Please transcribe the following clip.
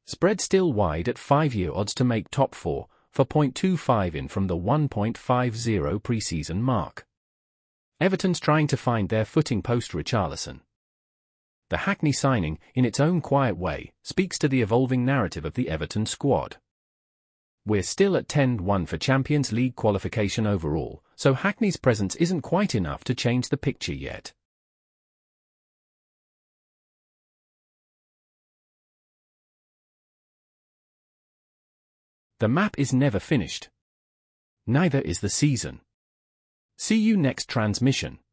Spread still wide at 5-year odds to make top 4, for 0.25 in from the 1.50 pre-season mark. Everton's trying to find their footing post-Richarlison. The Hackney signing, in its own quiet way, speaks to the evolving narrative of the Everton squad. We're still at 10-1 for Champions League qualification overall, so Hackney's presence isn't quite enough to change the picture yet. The map is never finished. Neither is the season. See you next transmission.